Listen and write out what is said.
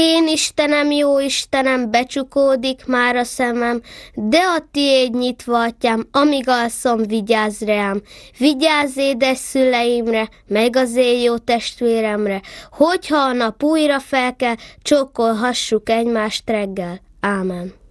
Én Istenem, jó Istenem, becsukódik már a szemem, de a tiéd nyitva, atyám, amíg alszom, vigyázz rám. Vigyázz édes szüleimre, meg az én jó testvéremre, hogyha a nap újra felkel, csókolhassuk egymást reggel. Ámen.